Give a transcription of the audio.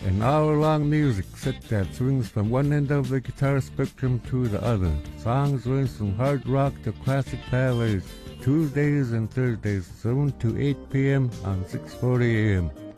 An hour-long music set that swings from one end of the guitar spectrum to the other. Songs range from hard rock to classic ballets. Tuesdays and Thursdays, 7 to 8 p.m. on 640 a.m.